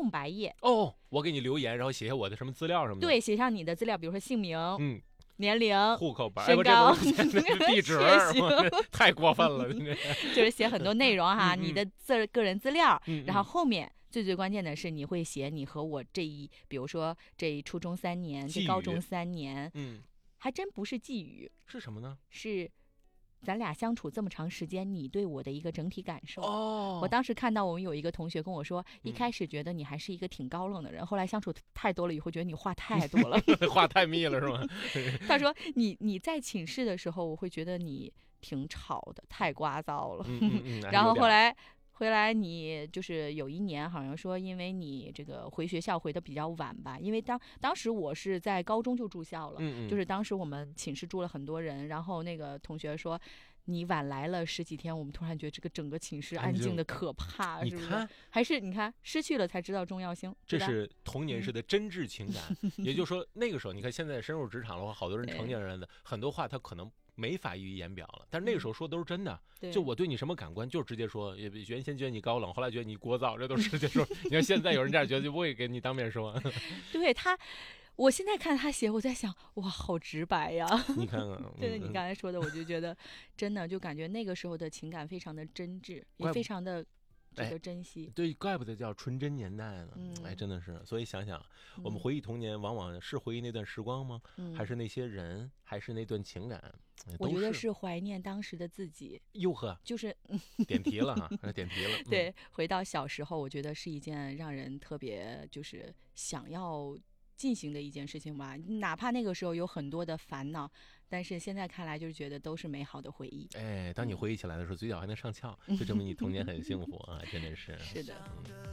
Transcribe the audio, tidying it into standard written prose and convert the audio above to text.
空白页。 哦，我给你留言，然后写下我的什么资料什么的。 对，写上你的资料，比如说姓名、年龄、 户口本、 身高、 地址，太过分了， 就是写很多内容哈，你的个人资料，然后后面。最关键的是，你会写你和我比如说这初中3年，这高中3年，还真不是寄语， 是什么呢？ 是咱俩相处这么长时间，你对我的一个整体感受。 哦， 我当时看到我们有一个同学跟我说，一开始觉得你还是一个挺高冷的人，后来相处太多了以后，觉得你话太多了， 话太密了是吗？ 他说你在寝室的时候，我会觉得你挺吵的，太聒噪了。然后后来回来你就是有一年好像说，因为你这个回学校回的比较晚吧，因为当时我是在高中就住校了，就是当时我们寝室住了很多人，然后那个同学说你晚来了10几天，我们突然觉得这个整个寝室安静的可怕，是不是？还是你看失去了才知道重要性， 这是童年时的真挚情感。也就是说那个时候你看现在深入职场的话，好多人成年人的很多话他可能没法溢于言表了，但是那个时候说都是真的。就我对你什么感官，就是直接说。原先觉得你高冷，后来觉得你聒噪，这都直接说。你看现在有人这样觉得，就不会跟你当面说。 对他，我现在看他写，我在想，哇，好直白呀！ 你看看， 对你刚才说的，我就觉得真的就感觉那个时候的情感非常的真挚，也非常的。这个珍惜， 对，怪不得叫纯真年代呢。真的是。所以想想，我们回忆童年，往往是回忆那段时光吗？还是那些人，还是那段情感？ 我觉得是怀念当时的自己。 哟呵， 就是点题了哈，点题了。 对，回到小时候，我觉得是一件让人特别就是想要进行的一件事情吧。哪怕那个时候有很多的烦恼，但是现在看来就是觉得都是美好的回忆。 当你回忆起来的时候，嘴角还能上翘，就证明你童年很幸福啊，真的是。 是的。